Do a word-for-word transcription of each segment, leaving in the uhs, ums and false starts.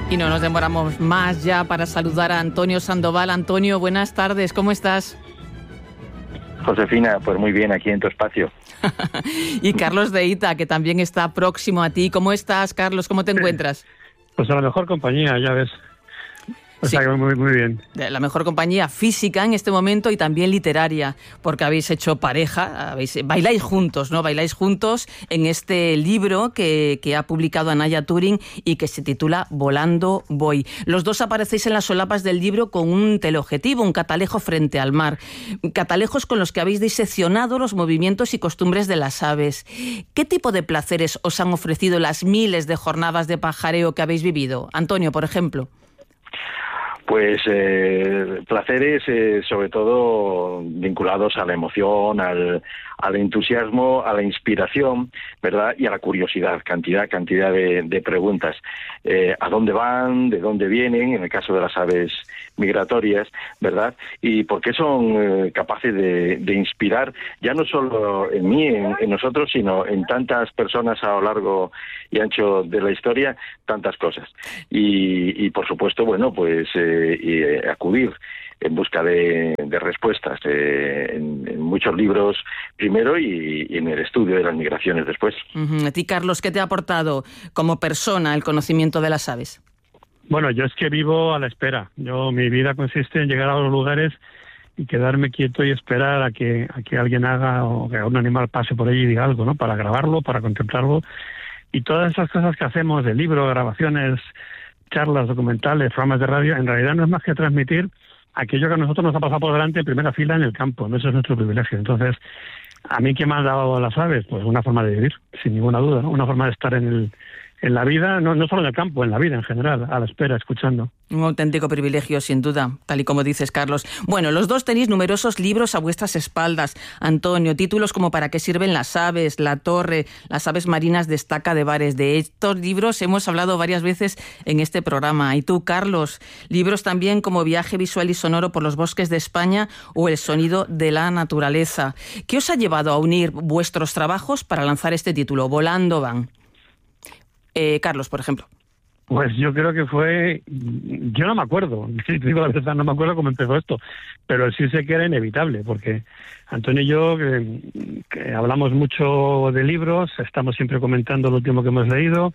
Y no nos demoramos más ya para saludar a Antonio Sandoval. Antonio, buenas tardes, ¿cómo estás? Josefina, pues muy bien, aquí en tu espacio. Y Carlos de Ita, que también está próximo a ti. ¿Cómo estás, Carlos? ¿Cómo te encuentras? Pues a la mejor compañía, ya ves. O sea, sí, muy, muy bien. La mejor compañía física en este momento y también literaria, porque habéis hecho pareja, habéis, bailáis juntos, ¿no? Bailáis juntos en este libro que, que ha publicado Anaya Turing y que se titula Volando voy. Los dos aparecéis en las solapas del libro con un teleobjetivo, un catalejo frente al mar. Catalejos con los que habéis diseccionado los movimientos y costumbres de las aves. ¿Qué tipo de placeres os han ofrecido las miles de jornadas de pajareo que habéis vivido? Antonio, por ejemplo. Pues eh, placeres eh, sobre todo vinculados a la emoción, al, al entusiasmo, a la inspiración, ¿verdad? Y a la curiosidad, cantidad, cantidad de, de preguntas. Eh, ¿A dónde van? ¿De dónde vienen? En el caso de las aves migratorias, ¿verdad? Y por qué son eh, capaces de, de inspirar, ya no solo en mí, en, en nosotros, sino en tantas personas a lo largo y ancho de la historia, tantas cosas. Y, y por supuesto, bueno, pues eh, y eh, acudir en busca de, de respuestas eh, en, en muchos libros primero y, y en el estudio de las migraciones después. Uh-huh. A ti, Carlos, ¿qué te ha aportado como persona el conocimiento de las aves? Bueno, yo es que vivo a la espera. Yo mi vida consiste en llegar a los lugares y quedarme quieto y esperar a que a que alguien haga o que un animal pase por allí y diga algo, ¿no? Para grabarlo, para contemplarlo. Y todas esas cosas que hacemos de libros, grabaciones, charlas, documentales, programas de radio, en realidad no es más que transmitir aquello que a nosotros nos ha pasado por delante en primera fila en el campo, ¿no? Eso es nuestro privilegio. Entonces, ¿a mí qué me han dado las aves? Pues una forma de vivir, sin ninguna duda, ¿no? Una forma de estar en el en la vida, no, no solo en el campo, en la vida en general, a la espera, escuchando. Un auténtico privilegio, sin duda, tal y como dices, Carlos. Bueno, los dos tenéis numerosos libros a vuestras espaldas. Antonio, títulos como ¿Para qué sirven las aves?, La torre, Las aves marinas de Estaca de Bares. De estos libros hemos hablado varias veces en este programa. Y tú, Carlos, libros también como Viaje visual y sonoro por los bosques de España o El sonido de la naturaleza. ¿Qué os ha llevado a unir vuestros trabajos para lanzar este título, Volando van? Eh, Carlos, por ejemplo. Pues yo creo que fue... Yo no me acuerdo, si te digo la verdad, no me acuerdo cómo empezó esto, pero sí sé que era inevitable, porque Antonio y yo que, que hablamos mucho de libros, estamos siempre comentando lo último que hemos leído,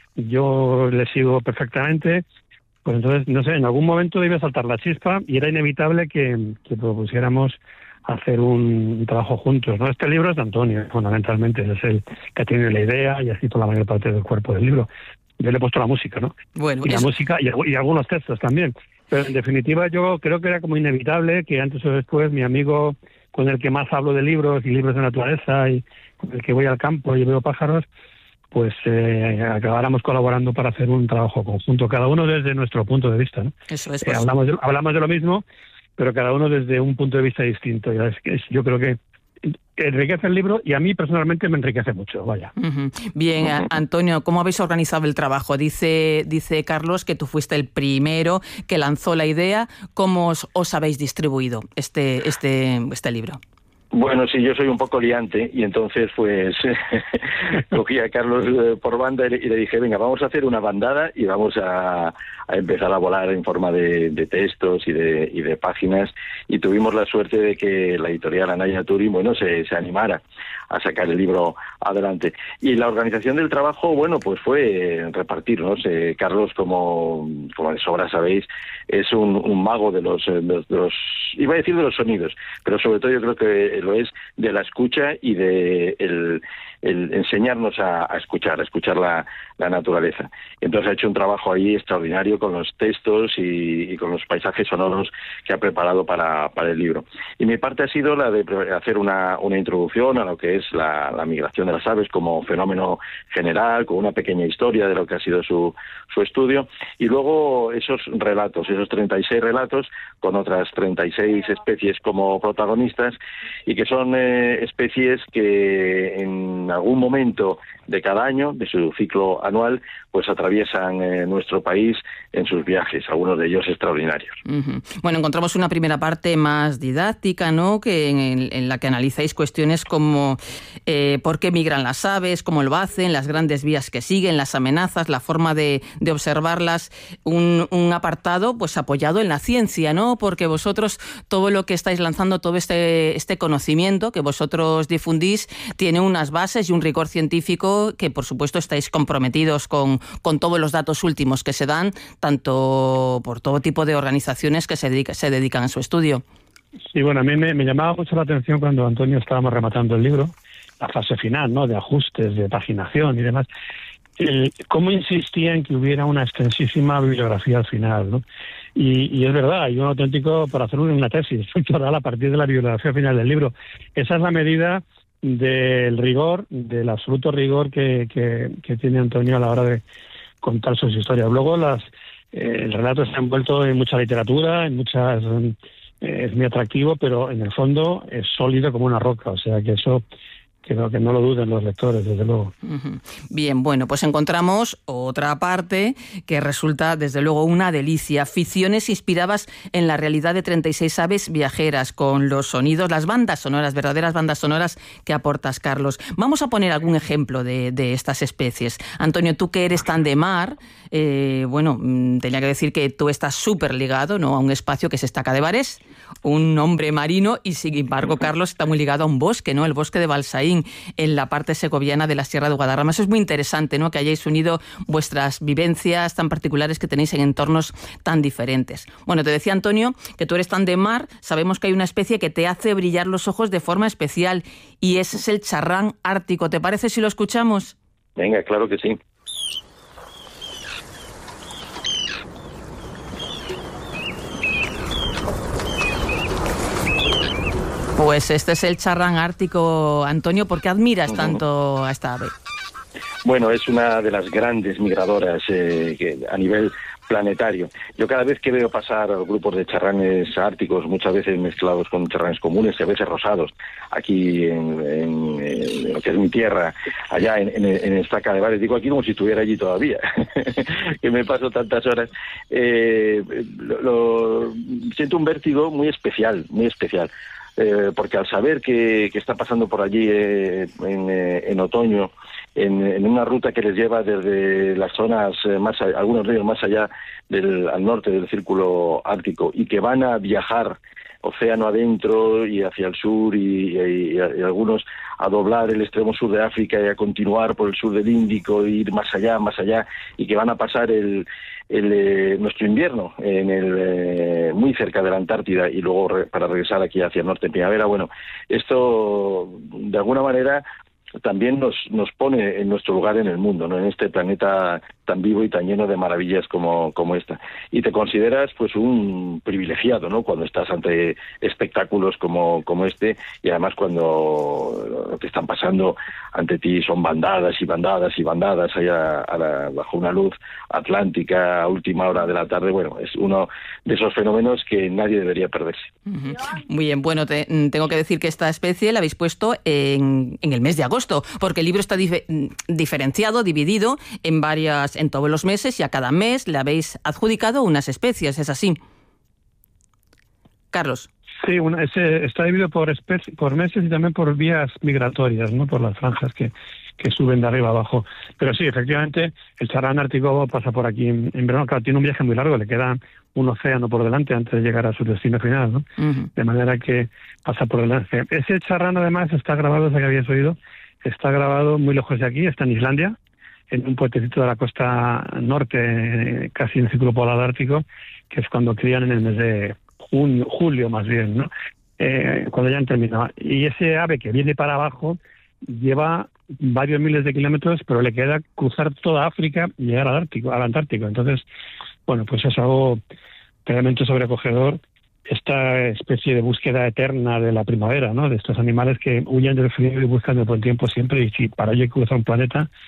yo le sigo perfectamente, pues entonces, no sé, en algún momento debía saltar la chispa y era inevitable que, que propusiéramos hacer un, un trabajo juntos, ¿no? Este libro es de Antonio, fundamentalmente, es el que tiene la idea y ha escrito la mayor parte del cuerpo del libro. Yo le he puesto la música, ¿no? Bueno, y eso... la música y, y algunos textos también. Pero en definitiva yo creo que era como inevitable que antes o después mi amigo con el que más hablo de libros y libros de naturaleza y con el que voy al campo y veo pájaros, pues eh, acabáramos colaborando para hacer un trabajo conjunto, cada uno desde nuestro punto de vista, ¿no? Eso es. Eh, hablamos, de, hablamos de lo mismo, pero cada uno desde un punto de vista distinto. Ya es que yo creo que enriquece el libro y a mí personalmente me enriquece mucho, vaya. Uh-huh. Bien, a- Antonio, ¿cómo habéis organizado el trabajo? Dice dice Carlos que tú fuiste el primero que lanzó la idea. ¿Cómo os, os habéis distribuido este, este, este libro? Bueno, sí, yo soy un poco liante y entonces pues cogí a Carlos eh, por banda y le, y le dije, venga, vamos a hacer una bandada y vamos a, a empezar a volar en forma de, de textos y de, y de páginas, y tuvimos la suerte de que la editorial Anaya Turing, bueno, se, se animara a sacar el libro adelante. Y la organización del trabajo, bueno, pues fue repartirnos. Eh, Carlos, como, como de sobra sabéis, es un, un mago de los, de los, de los, iba a decir de los sonidos, pero sobre todo yo creo que lo es de la escucha y de el, el enseñarnos a, a escuchar, a escuchar la, la naturaleza. Entonces ha hecho un trabajo ahí extraordinario con los textos y, y con los paisajes sonoros que ha preparado para, para el libro. Y mi parte ha sido la de hacer una, una introducción a lo que es la, la migración de las aves como fenómeno general, con una pequeña historia de lo que ha sido su, su estudio, y luego esos relatos, esos treinta y seis relatos con otras treinta y seis especies como protagonistas, y que son eh, especies que en algún momento de cada año, de su ciclo anual, pues atraviesan eh, nuestro país en sus viajes, algunos de ellos extraordinarios. Uh-huh. Bueno, encontramos una primera parte más didáctica, ¿no?, que en, en la que analizáis cuestiones como eh, por qué migran las aves, cómo lo hacen, las grandes vías que siguen, las amenazas, la forma de, de observarlas, un, un apartado pues apoyado en la ciencia, ¿no?, porque vosotros todo lo que estáis lanzando, todo este, este conocimiento que vosotros difundís, tiene unas bases y un rigor científico que, por supuesto, estáis comprometidos con, con todos los datos últimos que se dan, tanto por todo tipo de organizaciones que se, dedica, se dedican a su estudio. Sí, bueno, a mí me, me llamaba mucho la atención cuando, Antonio, estábamos rematando el libro, la fase final, ¿no?, de ajustes, de paginación y demás, el, cómo insistía en que hubiera una extensísima bibliografía al final, ¿no? Y, y es verdad, hay un auténtico, para hacer una tesis doctoral a partir de la bibliografía final del libro. Esa es la medida del rigor, del absoluto rigor que, que, que tiene Antonio a la hora de contar sus historias. Luego las, eh, el relato está envuelto en mucha literatura, en muchas, eh, es muy atractivo, pero en el fondo es sólido como una roca, o sea que eso... Que no, que no lo duden los lectores, desde luego. Uh-huh. Bien, bueno, pues encontramos otra parte que resulta, desde luego, una delicia. Ficciones inspiradas en la realidad de treinta y seis aves viajeras, con los sonidos, las bandas sonoras, verdaderas bandas sonoras que aportas, Carlos. Vamos a poner algún ejemplo de, de estas especies. Antonio, tú que eres tan de mar, eh, bueno, tenía que decir que tú estás súper ligado, ¿no?, a un espacio que es Estaca de Bares, un hombre marino, y sin embargo, Carlos está muy ligado a un bosque, ¿no?, el bosque de Balsaín, en la parte segoviana de la Sierra de Guadarrama. Eso es muy interesante, ¿no?, que hayáis unido vuestras vivencias tan particulares que tenéis en entornos tan diferentes. Bueno, te decía, Antonio, que tú eres tan de mar, sabemos que hay una especie que te hace brillar los ojos de forma especial, y ese es el charrán ártico. ¿Te parece si lo escuchamos? Venga, claro que sí. Pues este es el charrán ártico, Antonio. ¿Por qué admiras tanto a esta ave? Bueno, es una de las grandes migradoras eh, que, a nivel planetario. Yo cada vez que veo pasar grupos de charranes árticos, muchas veces mezclados con charranes comunes y a veces rosados, aquí en, en, en lo que es mi tierra, allá en, en, en Estaca de Bares, digo aquí como si estuviera allí todavía, que me paso tantas horas, eh, lo, lo, siento un vértigo muy especial, muy especial. Eh, porque al saber que, que está pasando por allí eh, en, eh, en otoño, en, en una ruta que les lleva desde las zonas eh, más, algunos de ellos más allá del al norte del círculo ártico, y que van a viajar océano adentro y hacia el sur y, y, y algunos a doblar el extremo sur de África y a continuar por el sur del Índico e ir más allá, más allá, y que van a pasar el, el eh, nuestro invierno en el eh, muy cerca de la Antártida y luego re, para regresar aquí hacia el norte en primavera. Bueno, esto de alguna manera también nos nos pone en nuestro lugar en el mundo, ¿no?, en este planeta tan vivo y tan lleno de maravillas como como esta. Y te consideras pues un privilegiado, ¿no?, cuando estás ante espectáculos como como este, y además cuando lo que están pasando ante ti son bandadas y bandadas y bandadas allá a la, bajo una luz atlántica a última hora de la tarde. Bueno, es uno de esos fenómenos que nadie debería perderse. Uh-huh. Muy bien, bueno, te, tengo que decir que esta especie la habéis puesto en, en el mes de agosto, porque el libro está dif- diferenciado, dividido en varias, en todos los meses, y a cada mes le habéis adjudicado unas especies, ¿es así? Carlos. Sí, una, ese, está dividido por especie, por meses y también por vías migratorias, ¿no?, por las franjas que, que suben de arriba abajo. Pero sí, efectivamente, el charrán ártico pasa por aquí en, en verano. Claro, tiene un viaje muy largo, le queda un océano por delante antes de llegar a su destino final, ¿no? Uh-huh. De manera que pasa por delante. Ese charrán, además, está grabado, ese que habías oído, está grabado muy lejos de aquí, está en Islandia, en un puentecito de la costa norte, casi en el círculo polar ártico, que es cuando crían en el mes de junio, julio más bien, ¿no? Eh, cuando ya han terminado. Y ese ave que viene para abajo lleva varios miles de kilómetros, pero le queda cruzar toda África y llegar al Ártico, al Antártico. Entonces, bueno, pues es algo realmente sobrecogedor, esta especie de búsqueda eterna de la primavera, ¿no?, de estos animales que huyen del frío y buscan el buen tiempo siempre, y si para ello hay que cruzar un planeta,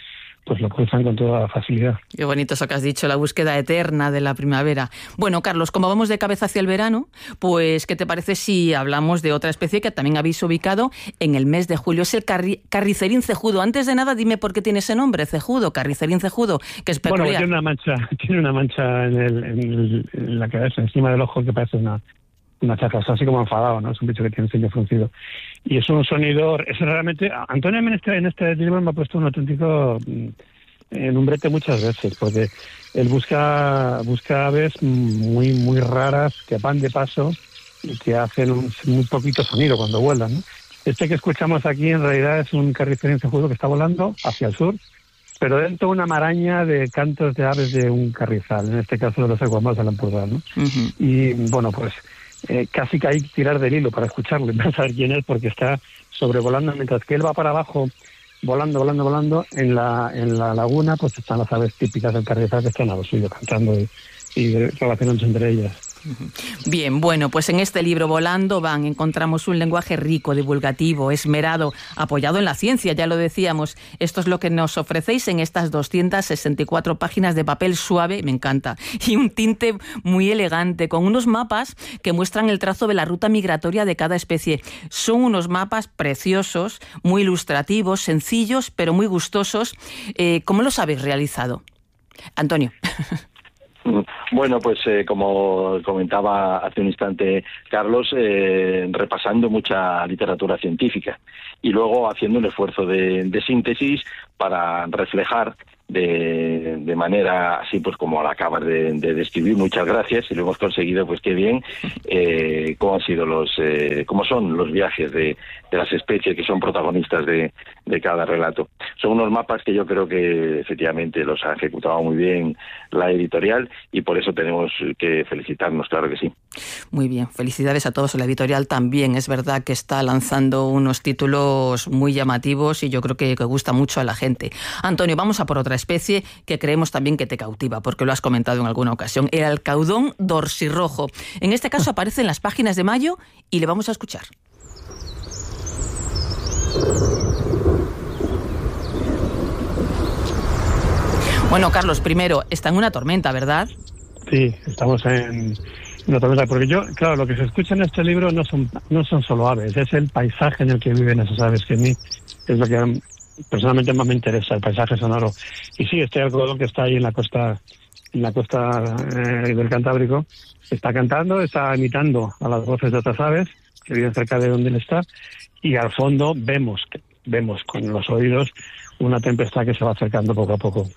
pues lo cruzan con toda facilidad. Qué bonito eso que has dicho, la búsqueda eterna de la primavera. Bueno, Carlos, como vamos de cabeza hacia el verano, pues ¿qué te parece si hablamos de otra especie que también habéis ubicado en el mes de julio? Es el carri- carricerín cejudo. Antes de nada, dime por qué tiene ese nombre, cejudo, carricerín cejudo, que es peculiar. Bueno, tiene una mancha, tiene una mancha en, el, en, el, en la cabeza, encima del ojo, que parece una, una chasca, es así como enfadado, ¿no? Es un bicho que tiene el ceño fruncido. Y es un sonido, es realmente... Antonio en este, en este libro me ha puesto un auténtico... en un brete muchas veces, porque él busca busca aves muy muy raras que van de paso y que hacen un muy poquito sonido cuando vuelan, ¿no? Este que escuchamos aquí en realidad es un carricerín cejudo que está volando hacia el sur, pero dentro de una maraña de cantos de aves de un carrizal, en este caso de los aguamás del Ampurdán, ¿no? Uh-huh. Y bueno, pues eh, casi que hay que tirar del hilo para escucharlo y para saber quién es, porque está sobrevolando, mientras que él va para abajo volando, volando, volando, en la en la laguna pues están las aves típicas del carrizal que están a lo suyo, cantando y, y relacionándose entre ellas. Bien, bueno, pues en este libro Volando van encontramos un lenguaje rico, divulgativo, esmerado, apoyado en la ciencia, ya lo decíamos. Esto es lo que nos ofrecéis en estas doscientas sesenta y cuatro páginas de papel suave, me encanta, y un tinte muy elegante, con unos mapas que muestran el trazo de la ruta migratoria de cada especie. Son unos mapas preciosos, muy ilustrativos, sencillos, pero muy gustosos. Eh, ¿Cómo los habéis realizado? Antonio. Bueno, pues eh, como comentaba hace un instante Carlos, eh, repasando mucha literatura científica y luego haciendo un esfuerzo de, de síntesis para reflejar de, de manera así pues como la acabas de, de describir. Muchas gracias, y lo hemos conseguido, pues qué bien. Eh, cómo han sido los eh, cómo son los viajes de, de las especies que son protagonistas de, de cada relato. Son unos mapas que yo creo que efectivamente los ha ejecutado muy bien la editorial, y por eso tenemos que felicitarnos, claro que sí. Muy bien, felicidades a todos. La editorial también es verdad que está lanzando unos títulos muy llamativos y yo creo que, que gusta mucho a la gente. Antonio, vamos a por otra especie que creemos también que te cautiva, porque lo has comentado en alguna ocasión, el alcaudón dorsirrojo. En este caso aparece en las páginas de mayo y le vamos a escuchar. Bueno, Carlos, primero, está en una tormenta, ¿verdad? Sí, estamos en una tormenta, porque yo, claro, lo que se escucha en este libro no son no son solo aves, es el paisaje en el que viven esas aves, que a mí es lo que personalmente más me interesa, el paisaje sonoro. Y sí, este algodón que está ahí en la costa en la costa eh, del Cantábrico está cantando, está imitando a las voces de otras aves que viven cerca de donde él está, y al fondo vemos vemos con los oídos una tempestad que se va acercando poco a poco.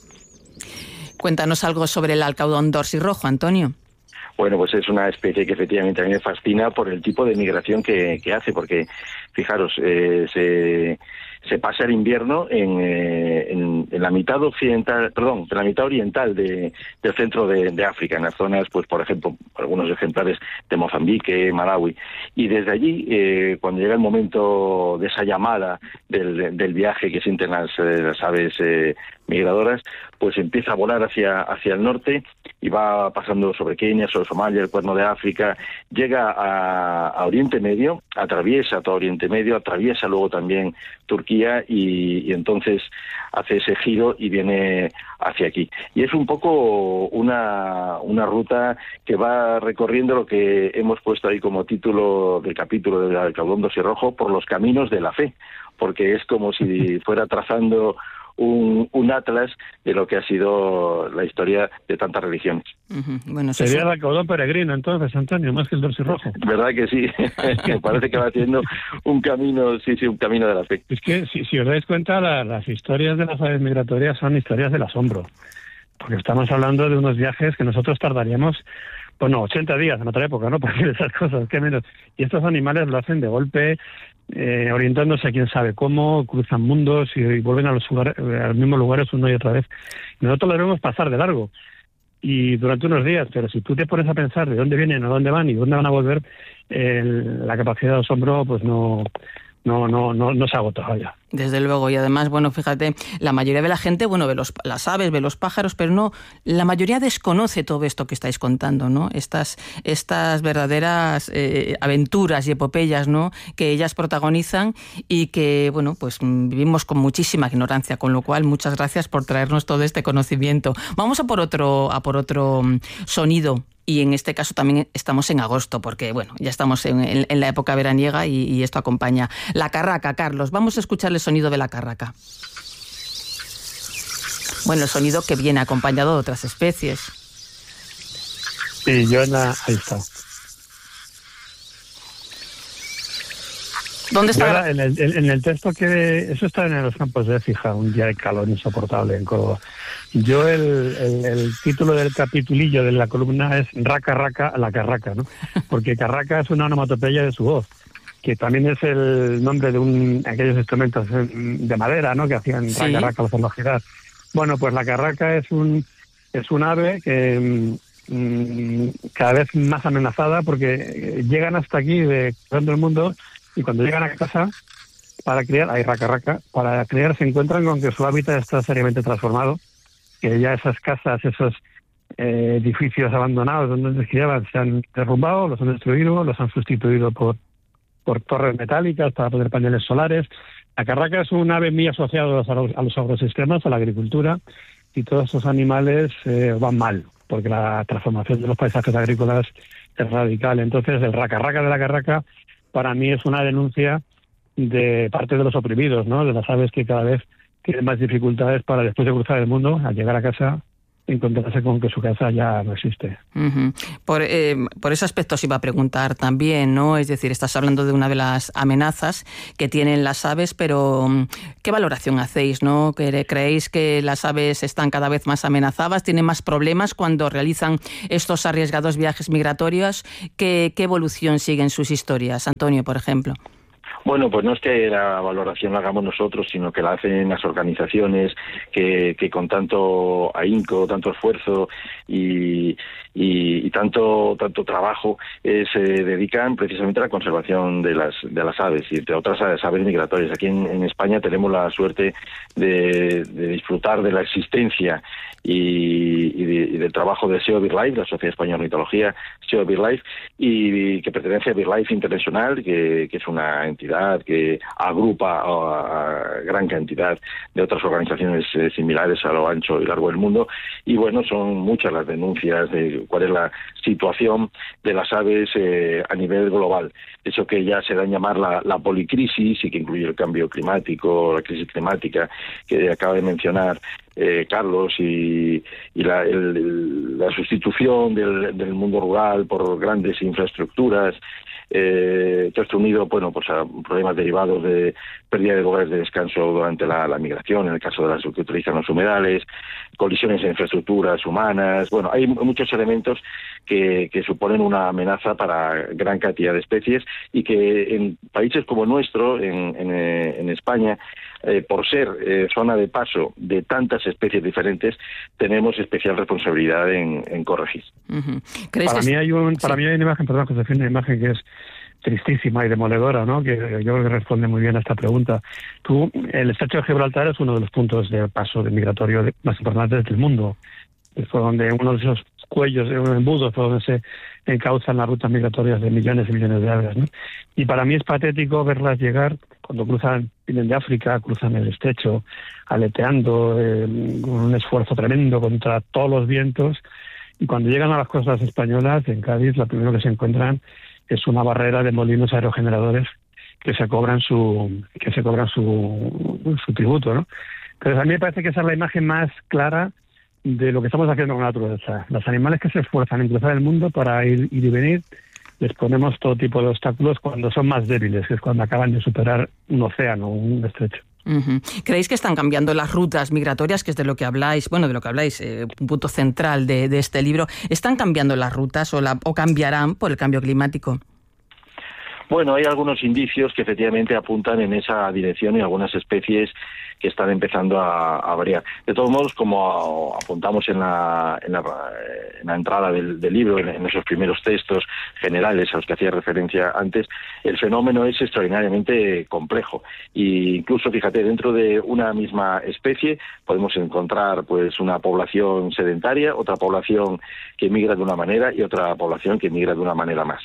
Cuéntanos algo sobre el alcaudón dorsirrojo, Antonio. Bueno, pues es una especie que efectivamente a mí me fascina por el tipo de migración que, que hace, porque fijaros, eh, se, se pasa el invierno en, eh, en, en la mitad occidental, perdón, en la mitad oriental de, del centro de, de África, en las zonas, pues por ejemplo, algunos ejemplares de Mozambique, Malawi, y desde allí, eh, cuando llega el momento de esa llamada del, del viaje que sienten las, eh, las aves eh, migradoras, pues empieza a volar hacia hacia el norte y va pasando sobre Kenia, sobre Somalia, el Cuerno de África, llega a, a Oriente Medio, atraviesa todo Oriente Medio, atraviesa luego también Turquía y, y entonces hace ese giro y viene hacia aquí. Y es un poco una, una ruta que va recorriendo lo que hemos puesto ahí como título del capítulo del alcaudón dorsirrojo, por los caminos de la fe, porque es como si fuera trazando Un, un atlas de lo que ha sido la historia de tantas religiones. Uh-huh. Bueno, sería es... el alcaudón peregrino entonces, Antonio, más que el dorsirrojo. ¿Verdad que sí? Me parece que va haciendo un camino, sí, sí, un camino de la fe. Es que, si, si os dais cuenta, la, las historias de las aves migratorias son historias del asombro, porque estamos hablando de unos viajes que nosotros tardaríamos, bueno, ochenta días en otra época, ¿no?, para hacer esas cosas, qué menos. Y estos animales lo hacen de golpe, eh, orientándose a quién sabe cómo, cruzan mundos y, y vuelven a los, lugares, a los mismos lugares una y otra vez. Nosotros lo debemos pasar de largo y durante unos días, pero si tú te pones a pensar de dónde vienen, a dónde van y dónde van a volver, eh, la capacidad de asombro pues no no, no, no, no se ha agotado ya. Desde luego, y además, bueno, fíjate, la mayoría de la gente, bueno, ve los, las aves, ve los pájaros, pero no, la mayoría desconoce todo esto que estáis contando, ¿no? Estas, estas verdaderas eh, aventuras y epopeyas, ¿no?, que ellas protagonizan y que, bueno, pues vivimos con muchísima ignorancia, con lo cual, muchas gracias por traernos todo este conocimiento. Vamos a por otro, a por otro sonido. Y en este caso también estamos en agosto, porque bueno, ya estamos en, en, en la época veraniega y, y esto acompaña. La carraca, Carlos. Vamos a escuchar el sonido de la carraca. Bueno, el sonido que viene acompañado de otras especies. Sí, yo en la... Ahí está. ¿Dónde está? En el, en el texto que... Eso está en los campos de Écija, un día de calor insoportable en Córdoba. Yo el, el, el título del capitulillo de la columna es Raca Raca la Carraca, ¿no? Porque carraca es una onomatopeya de su voz, que también es el nombre de un aquellos instrumentos de madera, ¿no?, que hacían sí. raca raca, los hacían girar. Bueno, pues la carraca es un es un ave que mmm, cada vez más amenazada, porque llegan hasta aquí de todo el mundo, y cuando llegan a casa para criar, hay raca raca, para criar se encuentran con que su hábitat está seriamente transformado, que ya esas casas, esos eh, edificios abandonados donde se criaban se han derrumbado, los han destruido, los han sustituido por, por torres metálicas para poner paneles solares. La carraca es un ave muy asociado a los, a los agrosistemas, a la agricultura, y todos estos animales eh, van mal, porque la transformación de los paisajes agrícolas es radical. Entonces, el raca raca de la carraca para mí es una denuncia de parte de los oprimidos, ¿no?, de las aves que cada vez tienen más dificultades para, después de cruzar el mundo, al llegar a casa, encontrarse con que su casa ya no existe. Uh-huh. Por, eh, por ese aspecto os iba a preguntar también, ¿no? Es decir, estás hablando de una de las amenazas que tienen las aves, pero ¿qué valoración hacéis, no? ¿Creéis que las aves están cada vez más amenazadas, tienen más problemas cuando realizan estos arriesgados viajes migratorios? ¿Qué, qué evolución siguen sus historias? Antonio, por ejemplo. Bueno, pues no es que la valoración la hagamos nosotros, sino que la hacen las organizaciones que, que con tanto ahínco, tanto esfuerzo y, y, y tanto tanto trabajo eh, se dedican precisamente a la conservación de las de las aves y de otras aves migratorias. Aquí en, en España tenemos la suerte de, de disfrutar de la existencia y, y, de, y del trabajo de S E O BirdLife, la Sociedad Española de Ornitología, S E O BirdLife, y, y que pertenece a BirdLife International, que, que es una entidad que agrupa a, a gran cantidad de otras organizaciones eh, similares a lo ancho y largo del mundo. Y bueno, son muchas las denuncias de cuál es la situación de las aves eh, a nivel global. Eso que ya se da en llamar la, la policrisis, y que incluye el cambio climático, la crisis climática que acaba de mencionar Eh, Carlos, y, y la, el, la sustitución del, del mundo rural por grandes infraestructuras, eh, todo esto unido, bueno, pues a problemas derivados de pérdida de lugares de descanso durante la, la migración, en el caso de las que utilizan los humedales, colisiones en infraestructuras humanas. Bueno, hay muchos elementos que, que suponen una amenaza para gran cantidad de especies, y que en países como el nuestro, en, en, en España, Eh, por ser eh, zona de paso de tantas especies diferentes, tenemos especial responsabilidad en, en corregir. Uh-huh. Para mí hay un, para sí. mí hay una imagen, perdón, Josefina, una imagen que es tristísima y demoledora, ¿no?, que yo creo que responde muy bien a esta pregunta. Tú, el estrecho de Gibraltar es uno de los puntos de paso de migratorio más importantes del mundo. Fue donde uno de esos cuellos, de unos embudos, por donde se encauzan las rutas migratorias de millones y millones de aves, ¿no? Y para mí es patético verlas llegar cuando cruzan, vienen de África, cruzan el estrecho, aleteando, eh, con un esfuerzo tremendo contra todos los vientos, y cuando llegan a las costas españolas, en Cádiz, lo primero que se encuentran es una barrera de molinos aerogeneradores que se cobran su que se cobran su, su tributo, ¿no? Pero a mí me parece que esa es la imagen más clara de lo que estamos haciendo con la naturaleza. Los animales que se esfuerzan en cruzar el mundo para ir, ir y venir, les ponemos todo tipo de obstáculos cuando son más débiles, que es cuando acaban de superar un océano, un estrecho. Uh-huh. ¿Creéis que están cambiando las rutas migratorias, que es de lo que habláis, bueno, de lo que habláis, eh, un punto central de, de este libro? ¿Están cambiando las rutas o, la, o cambiarán por el cambio climático? Bueno, hay algunos indicios que efectivamente apuntan en esa dirección, y algunas especies que están empezando a, a variar. De todos modos, como apuntamos en la, en la, en la entrada del, del libro, en, en esos primeros textos generales a los que hacía referencia antes, el fenómeno es extraordinariamente complejo. E incluso, fíjate, dentro de una misma especie podemos encontrar pues una población sedentaria, otra población que migra de una manera y otra población que migra de una manera más.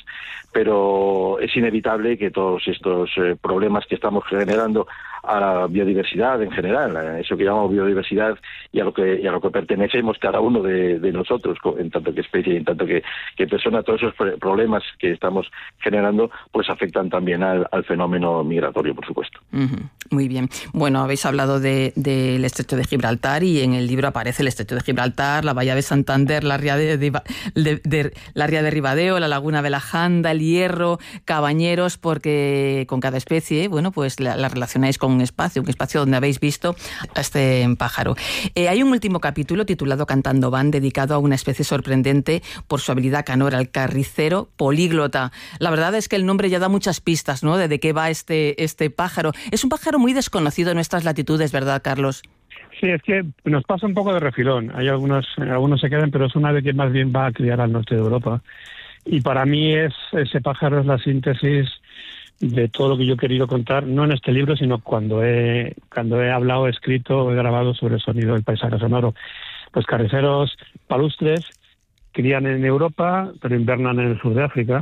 Pero es inevitable que todos estos eh, problemas que estamos generando a la biodiversidad en general, a eso que llamamos biodiversidad y a lo que y a lo que pertenecemos cada uno de, de nosotros, en tanto que especie y en tanto que, que persona, todos esos problemas que estamos generando, pues afectan también al, al fenómeno migratorio, por supuesto. Uh-huh. Muy bien. Bueno, habéis hablado del de, de Estrecho de Gibraltar y en el libro aparece el Estrecho de Gibraltar, la Bahía de Santander, la Ría de, de, de, de, la Ría de Ribadeo, la Laguna de la Janda, el Hierro, Cabañeros, porque con cada especie, bueno, pues la, la relacionáis con un espacio, un espacio donde habéis visto a este pájaro. Eh, hay un último capítulo titulado Cantando van, dedicado a una especie sorprendente por su habilidad canora, el carricero políglota. La verdad es que el nombre ya da muchas pistas, ¿no?, de, de qué va este, este pájaro. Es un pájaro muy desconocido en nuestras latitudes, ¿verdad, Carlos? Sí, es que nos pasa un poco de refilón. Hay algunos, algunos se quedan, pero es un ave que más bien va a criar al norte de Europa. Y para mí es ese pájaro es la síntesis de todo lo que yo he querido contar, no en este libro, sino cuando he cuando he hablado, he escrito, he grabado sobre el sonido del paisaje sonoro. Los carriceros palustres crían en Europa, pero invernan en el sur de África,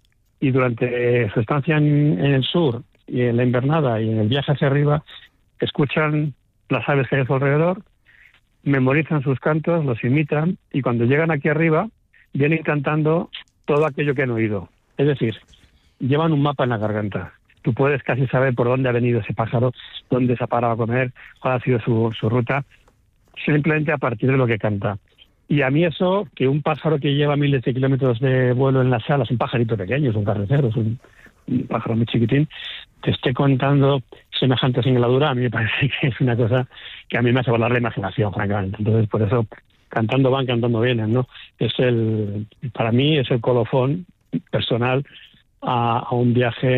y durante su estancia en, en el sur, y en la invernada, y en el viaje hacia arriba, escuchan las aves que hay a su alrededor, memorizan sus cantos, los imitan, y cuando llegan aquí arriba, vienen cantando todo aquello que han oído. Es decir, llevan un mapa en la garganta. Tú puedes casi saber por dónde ha venido ese pájaro, dónde se ha parado a comer, cuál ha sido su, su ruta, simplemente a partir de lo que canta. Y a mí eso, que un pájaro que lleva miles de kilómetros de vuelo en las alas, un pajarito pequeño, es un carnicero, es un, un pájaro muy chiquitín, te esté contando semejante singladura, a mí me parece que es una cosa que a mí me hace volar la imaginación, francamente. Entonces, por eso, cantando van, cantando vienen, ¿no? Es el, para mí es el colofón personal a, a un viaje